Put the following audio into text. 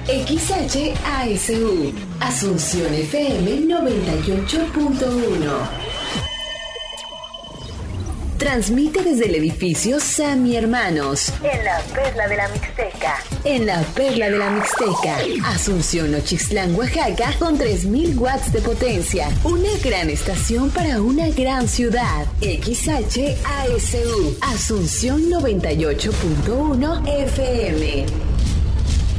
XHASU, Asunción FM 98.1. Transmite desde el edificio Sami Hermanos, en la Perla de la Mixteca. En la Perla de la Mixteca, Asunción, Nochixtlán, Oaxaca, con 3.000 watts de potencia. Una gran estación para una gran ciudad. XHASU, Asunción 98.1 FM.